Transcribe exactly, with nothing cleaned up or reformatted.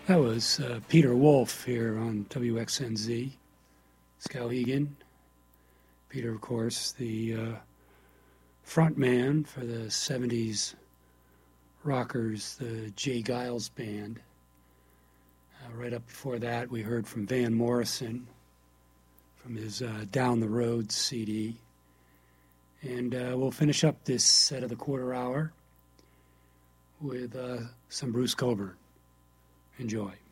That was uh, Peter Wolf here on W X N Z, Skowhegan. Peter, of course, the uh, front man for the seventies rockers, the Jay Giles Band. Uh, right up before that, we heard from Van Morrison from his uh, Down the Road C D. And uh, we'll finish up this set of the quarter hour with uh, some Bruce Cockburn. Enjoy.